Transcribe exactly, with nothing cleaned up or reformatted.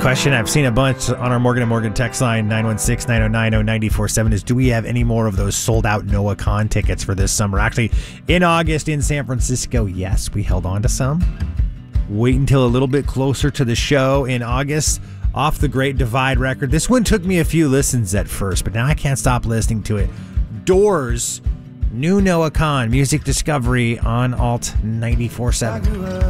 question I've seen a bunch on our Morgan and Morgan text line, nine one six, nine oh nine, oh nine four seven, is do we have any more of those sold-out Noah Kahan tickets for this summer? Actually, in August in San Francisco, yes, we held on to some. Wait until a little bit closer to the show in August. Off the Great Divide record. This one took me a few listens at first, but now I can't stop listening to it. Doors, new Noah Kahan, Music Discovery on Alt ninety-four point seven.